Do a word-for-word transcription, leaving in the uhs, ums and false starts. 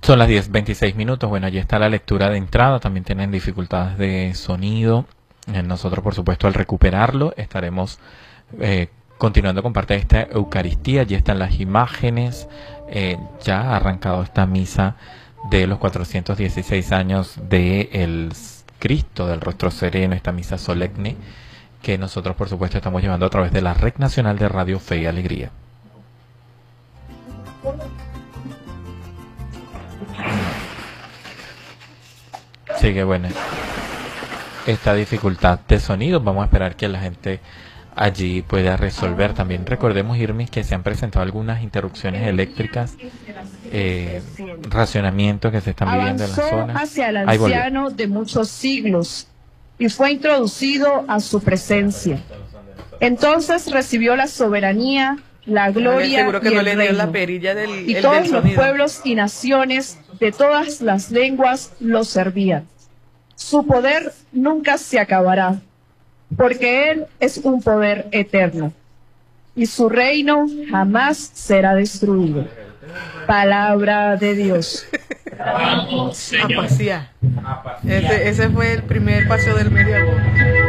Son las diez veintiséis minutos. Bueno, allí está la lectura de entrada. También tienen dificultades de sonido. Eh, nosotros, por supuesto, al recuperarlo, estaremos eh, continuando con parte de esta Eucaristía. Allí están las imágenes. Eh, ya ha arrancado esta misa de los cuatrocientos dieciséis años del Cristo del Rostro Sereno, esta misa solemne que nosotros, por supuesto, estamos llevando a través de la Red Nacional de Radio Fe y Alegría. Sigue buena esta dificultad de sonido. Vamos a esperar que la gente allí pueda resolver. También recordemos, Irmis, que se han presentado algunas interrupciones eléctricas, eh, racionamientos que se están viviendo en la zona. Avanzó hacia el anciano de muchos siglos y fue introducido a su presencia. Entonces recibió la soberanía, la gloria seguro que y no el le dio la reino. perilla del, Y el todos del los sonido. pueblos y naciones de todas las lenguas lo servían. Su poder nunca se acabará, porque Él es un poder eterno, y su reino jamás será destruido. Palabra de Dios. Apacía. Ese, ese fue el primer paseo del medio agosto.